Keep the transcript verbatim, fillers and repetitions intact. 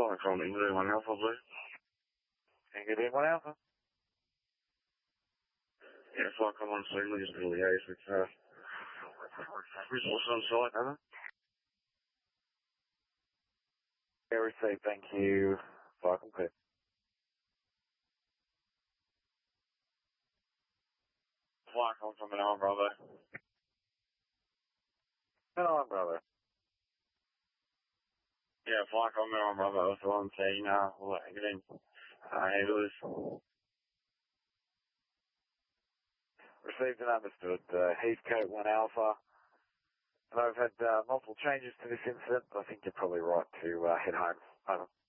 Flight from England one Alpha, please. England one Alpha. Yeah, flight come on signal, just to liaise with, uh, resource on site, over. Yeah, received, thank you. Flight complete. Flight come from an arm, brother. Hello, brother. Yeah, flight come from an arm, brother. That's what I'm saying, uh, we'll let it in. Uh, handle this. Received and understood. Uh, Heathcote one Alpha. And I've had uh, multiple changes to this incident, but I think you're probably right to uh, head home. Over.